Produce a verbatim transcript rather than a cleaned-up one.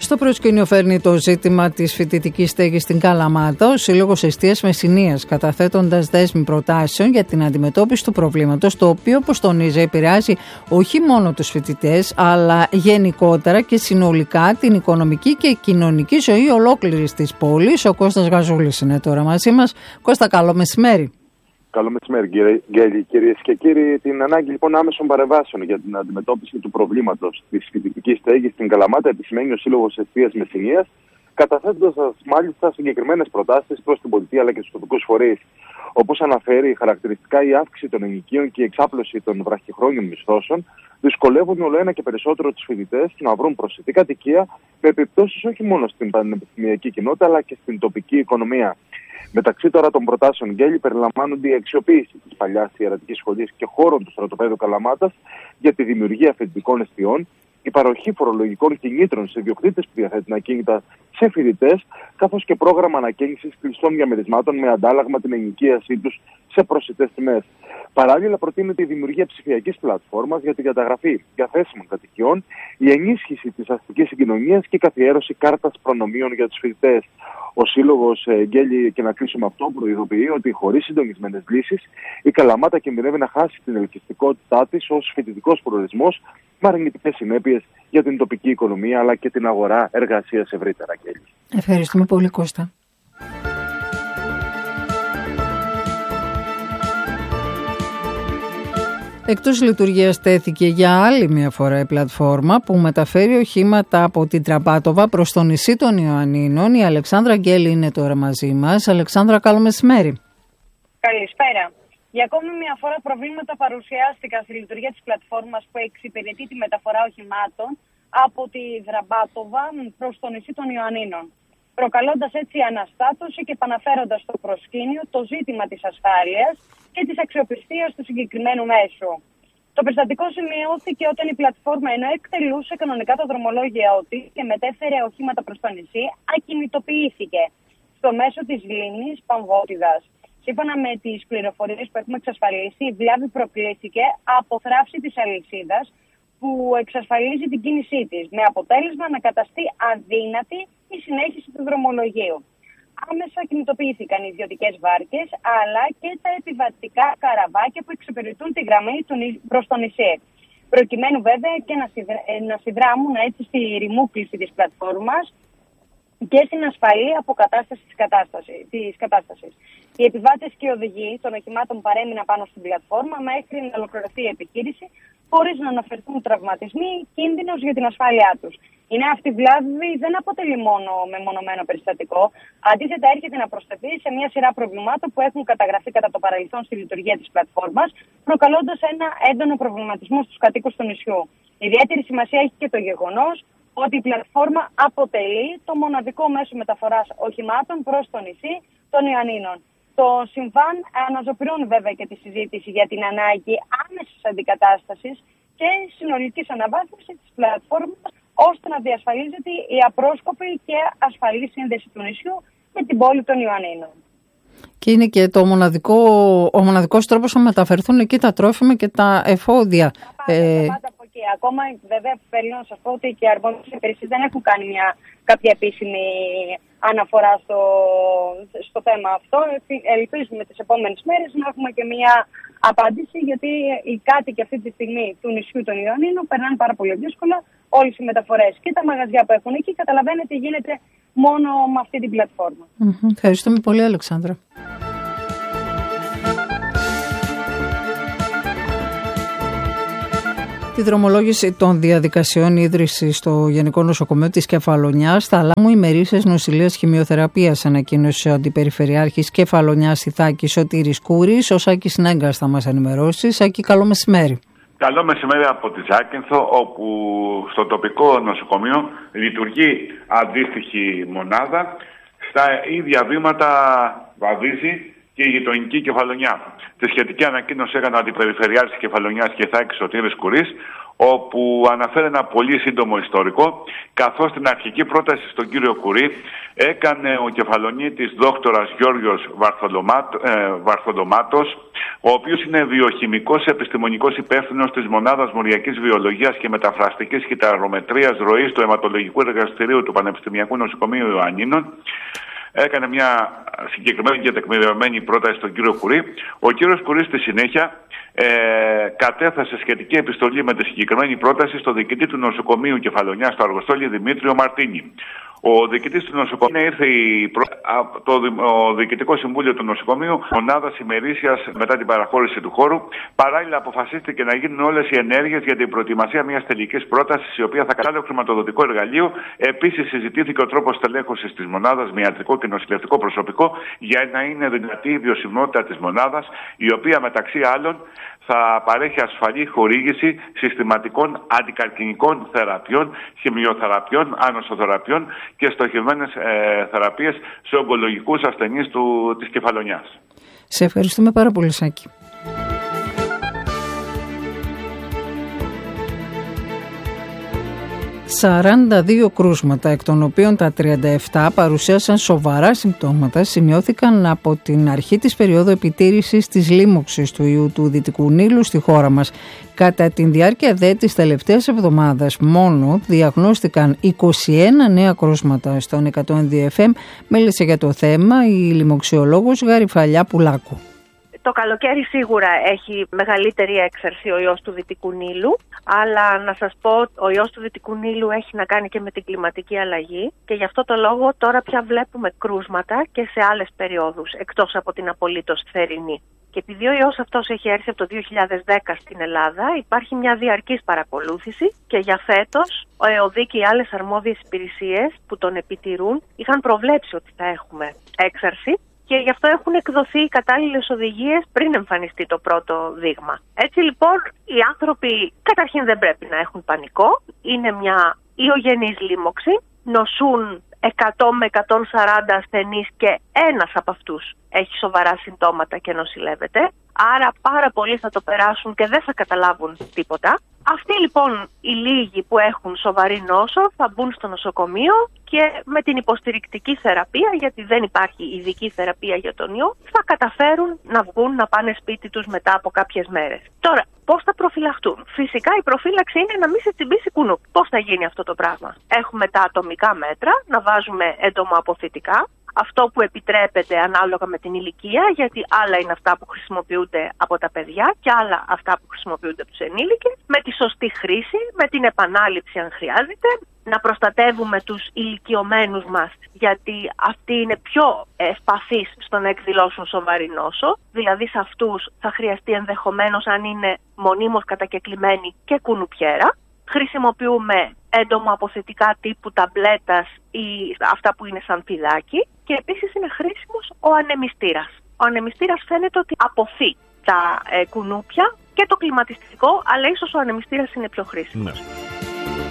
Στο προσκήνιο φέρνει το ζήτημα της φοιτητικής στέγης στην Καλαμάτα ο Σύλλογος Εστίας Μεσσηνίας, καταθέτοντας δέσμη προτάσεων για την αντιμετώπιση του προβλήματος, το οποίο, όπως τονίζει, επηρεάζει όχι μόνο τους φοιτητές, αλλά γενικότερα και συνολικά την οικονομική και κοινωνική ζωή ολόκληρης της πόλης. Ο Κώστας Γαζούλης είναι τώρα μαζί μας. Κώστα, καλό μεσημέρι. Καλό μεσημέρι, κύριε, κυρίες και κύριοι. Την ανάγκη λοιπόν άμεσων παρεμβάσεων για την αντιμετώπιση του προβλήματος της φοιτητικής στέγης στην Καλαμάτα επισημαίνει ο Σύλλογος Εστίας Μεσσηνίας, καταθέτοντας μάλιστα συγκεκριμένες προτάσεις προς την πολιτεία αλλά και στους τοπικούς φορείς. Όπως αναφέρει, χαρακτηριστικά η αύξηση των ενοικίων και η εξάπλωση των βραχυχρόνιων μισθώσεων δυσκολεύουν όλο ένα και περισσότερο τους φοιτητές να βρουν προσιτή κατοικία, με επιπτώσεις όχι μόνο στην πανεπιστημιακή κοινότητα αλλά και στην τοπική οικονομία. Μεταξύ τώρα των προτάσεων Γκέλη περιλαμβάνονται η αξιοποίηση της παλιάς ιερατικής σχολής και χώρων του στρατοπέδου Καλαμάτας για τη δημιουργία φοιτητικών εστιών, η παροχή φορολογικών κινήτρων σε ιδιοκτήτες που διαθέτουν ακίνητα σε φοιτητές, καθώς και πρόγραμμα ανακαίνησης κλειστών διαμερισμάτων με αντάλλαγμα την ενοικίασή τους σε προσιτές τιμές. Παράλληλα, προτείνεται η δημιουργία ψηφιακής πλατφόρμας για τη διαταγραφή διαθέσιμων κατοικιών, η ενίσχυση της αστικής συγκοινωνίας και η καθιέρωση κάρτας προνομίων για τους φοιτητές. Ο Σύλλογος Γκέλη, και να κλείσουμε αυτό, προειδοποιεί ότι χωρίς συντονισμένες λύσεις η Καλαμάτα κινδυνεύει να χάσει την ελκυστικότητά της ως φοιτητικός προορισμός, με αρνητικές συνέπειες για την τοπική οικονομία αλλά και την αγορά εργασίας ευρύτερα. Γκέλη. Ευχαριστούμε πολύ, Κώστα. Εκτός λειτουργίας τέθηκε για άλλη μια φορά η πλατφόρμα που μεταφέρει οχήματα από την Τραμπάτοβα προς το νησί των Ιωαννίνων. Η Αλεξάνδρα Γκέλη είναι τώρα μαζί μας. Αλεξάνδρα, καλό μεσημέρι. Καλησπέρα. Για ακόμη μια φορά προβλήματα παρουσιάστηκαν στη λειτουργία της πλατφόρμας που εξυπηρετεί τη μεταφορά οχημάτων από τη Τραμπάτοβα προς το νησί των Ιωαννίνων, προκαλώντας έτσι αναστάτωση και επαναφέροντας στο προσκήνιο το ζήτημα της ασφάλειας και της αξιοπιστίας του συγκεκριμένου μέσου. Το περιστατικό σημειώθηκε όταν η πλατφόρμα, ενώ εκτελούσε κανονικά τα δρομολόγια ότι και μετέφερε οχήματα προς το νησί, ακινητοποιήθηκε στο μέσο της λίμνης Παμβότιδας. Σύμφωνα με τις πληροφορίες που έχουμε εξασφαλίσει, η βλάβη προκλήθηκε από θράψη της αλυσίδας που εξασφαλίζει την κίνησή της, με αποτέλεσμα να καταστεί αδύνατη η συνέχιση του δρομολογίου. Άμεσα κινητοποιήθηκαν οι ιδιωτικές βάρκες αλλά και τα επιβατικά καραβάκια που εξυπηρετούν τη γραμμή προς το νησί, προκειμένου βέβαια και να, συνδρα... να συνδράμουν έτσι στη ρημούκληση της πλατφόρμας και στην ασφαλή αποκατάσταση της κατάστασης. της κατάστασης. Οι επιβάτες και οι οδηγοί των οχημάτων παρέμειναν πάνω στην πλατφόρμα μέχρι να ολοκληρωθεί η επιχείρηση, χωρίς να αναφερθούν τραυματισμοί ή κίνδυνος για την ασφάλειά τους. Η νέα αυτή βλάβη δεν αποτελεί μόνο μεμονωμένο περιστατικό, αντίθετα έρχεται να προσθεθεί σε μια σειρά προβλημάτων που έχουν καταγραφεί κατά το παρελθόν στη λειτουργία της πλατφόρμας, προκαλώντας ένα έντονο προβληματισμό στους κατοίκους του νησιού. Ιδιαίτερη σημασία έχει και το γεγονός ότι η πλατφόρμα αποτελεί το μοναδικό μέσο μεταφοράς οχημάτων προς το νησί των Ιωαννίνων. Το συμβάν αναζωπηρώνει βέβαια και τη συζήτηση για την ανάγκη άμεσης αντικατάστασης και συνολικής αναβάθμισης της πλατφόρμας, ώστε να διασφαλίζεται η απρόσκοπη και ασφαλή σύνδεση του νησιού με την πόλη των Ιωαννίνων. Και είναι και το μοναδικό, ο μοναδικός τρόπος να μεταφερθούν εκεί τα τρόφιμα και τα εφόδια. Τα πάντα, ε... τα πάντα από εκεί. Ακόμα βέβαια θέλω να σας πω ότι και οι αρμόδιες υπηρεσίες δεν έχουν κάνει μια, κάποια επίσημη αναφορά στο, στο θέμα αυτό. Ελπίζουμε τις επόμενες μέρες να έχουμε και μια απάντηση, γιατί οι κάτοικοι αυτή τη στιγμή του νησιού των Ιωαννίνων περνάνε πάρα πολύ δύσκολα. Όλες οι μεταφορές και τα μαγαζιά που έχουν εκεί, καταλαβαίνετε, γίνεται μόνο με αυτή την πλατφόρμα. Mm-hmm. Ευχαριστούμε πολύ, Αλεξάνδρα. Τη δρομολόγηση των διαδικασιών ίδρυσης στο Γενικό Νοσοκομείο της Κεφαλονιάς θα λάβουν ημερήσιες νοσηλείας χημειοθεραπείας, ανακοίνωσε ο Αντιπεριφερειάρχης Κεφαλονιάς Ιθάκης Σωτήρης Κούρης. Ο Σάκης Νέγκας θα μας ενημερώσει. Σάκη, καλό μεσημέρι. Καλό μεσημέρι από τη Ζάκυνθο, όπου στο τοπικό νοσοκομείο λειτουργεί αντίστοιχη μονάδα. Στα ίδια βήματα βαδίζει και η γειτονική Κεφαλονιά. Τη σχετική ανακοίνωση έκανε ο Αντιπεριφερειάρχης Κεφαλονιάς και Ιθάκης Σωτήρης Κουρής, όπου αναφέρει ένα πολύ σύντομο ιστορικό, καθώς την αρχική πρόταση στον κύριο Κουρί έκανε ο κεφαλονίτης δόκτορας Γιώργος Βαρθολομάτος, ο οποίος είναι βιοχημικός επιστημονικός υπεύθυνος της Μονάδας Μοριακής Βιολογίας και Μεταφραστικής Κυταρομετρίας Ροής του Αιματολογικού Εργαστηρίου του Πανεπιστημιακού Νοσοκομείου Ιωαννίνων. Έκανε μια συγκεκριμένη και τεκμηριωμένη πρόταση στον κύριο Κουρί. Ο κύριος Κουρί στη συνέχεια ε, κατέθεσε σχετική επιστολή με τη συγκεκριμένη πρόταση στο διοικητή του νοσοκομείου Κεφαλονιάς στο Αργοστόλι Δημήτριο Μαρτίνη. Ο διοικητής του νοσοκομείου ήρθε η προ... το ο Διοικητικό Συμβούλιο του Νοσοκομείου, μονάδα ημερήσιας μετά την παραχώρηση του χώρου. Παράλληλα, αποφασίστηκε να γίνουν όλες οι ενέργειες για την προετοιμασία μιας τελικής πρότασης, η οποία θα κατάλληλο χρηματοδοτικό εργαλείο. Επίσης, συζητήθηκε ο τρόπος τελέχωσης της μονάδας με ιατρικό και νοσηλευτικό προσωπικό, για να είναι δυνατή η βιωσιμότητα της μονάδας, η οποία μεταξύ άλλων θα παρέχει ασφαλή χορήγηση συστηματικών αντικαρκινικών θεραπείων, χημειοθεραπείων, άνοσοθεραπείων και στοχευμένες ε, θεραπείες σε ογκολογικούς ασθενείς του, της Κεφαλονιάς. Σε ευχαριστούμε πάρα πολύ, Σάκη. σαράντα δύο κρούσματα, εκ των οποίων τα τριάντα επτά παρουσίασαν σοβαρά συμπτώματα, σημειώθηκαν από την αρχή της περίοδου επιτήρησης της λίμωξης του ιού του Δυτικού Νείλου στη χώρα μας. Κατά τη διάρκεια δε της τελευταίας εβδομάδας μόνο διαγνώστηκαν είκοσι ένα νέα κρούσματα στον εκατόν δύο εφ εμ, μίλησε για το θέμα η λοιμοξιολόγος Γαριφαλιά Πουλάκου. Το καλοκαίρι σίγουρα έχει μεγαλύτερη έξαρση ο ιός του Δυτικού Νείλου, αλλά να σας πω ο ιός του Δυτικού Νείλου έχει να κάνει και με την κλιματική αλλαγή και γι' αυτό το λόγο τώρα πια βλέπουμε κρούσματα και σε άλλες περιόδους, εκτός από την απολύτως θερινή. Και επειδή ο ιός αυτός έχει έρθει από το δύο χιλιάδες δέκα στην Ελλάδα, υπάρχει μια διαρκής παρακολούθηση και για φέτος ο ΕΟΔΗ και οι άλλες αρμόδιες υπηρεσίες που τον επιτηρούν είχαν προβλέψει ότι θα έχουμε έξαρση. Και γι' αυτό έχουν εκδοθεί οι κατάλληλες οδηγίες πριν εμφανιστεί το πρώτο δείγμα. Έτσι λοιπόν οι άνθρωποι καταρχήν δεν πρέπει να έχουν πανικό. Είναι μια ιογενής λίμωξη. Νοσούν εκατό με εκατόν σαράντα ασθενείς και ένας από αυτούς έχει σοβαρά συμπτώματα και νοσηλεύεται. Άρα πάρα πολλοί θα το περάσουν και δεν θα καταλάβουν τίποτα. Αυτοί λοιπόν οι λίγοι που έχουν σοβαρή νόσο θα μπουν στο νοσοκομείο και με την υποστηρικτική θεραπεία, γιατί δεν υπάρχει ειδική θεραπεία για τον ιό, θα καταφέρουν να βγουν, να πάνε σπίτι τους μετά από κάποιες μέρες. Τώρα, πώς θα προφυλαχτούν? Φυσικά η προφύλαξη είναι να μην σε τσιμπήσει κουνούπ. Πώς θα γίνει αυτό το πράγμα? Έχουμε τα ατομικά μέτρα, να βάζουμε εντομοαποθητικά. Αυτό που επιτρέπεται ανάλογα με την ηλικία, γιατί άλλα είναι αυτά που χρησιμοποιούνται από τα παιδιά και άλλα αυτά που χρησιμοποιούνται από τους ενήλικες, με τη σωστή χρήση, με την επανάληψη αν χρειάζεται, να προστατεύουμε τους ηλικιωμένους μας, γιατί αυτοί είναι πιο ευπαθείς στο να εκδηλώσουν σοβαρή νόσο, δηλαδή σε αυτούς θα χρειαστεί ενδεχομένως, αν είναι μονίμως κατακεκλημένοι, και κουνουπιέρα. Χρησιμοποιούμε έντομα αποθετικά τύπου ταμπλέτας ή αυτά που είναι σαν πηδάκι και επίσης είναι χρήσιμος ο ανεμιστήρας. Ο ανεμιστήρας φαίνεται ότι αποθεί τα ε, κουνούπια και το κλιματιστικό, αλλά ίσως ο ανεμιστήρας είναι πιο χρήσιμος. Ναι.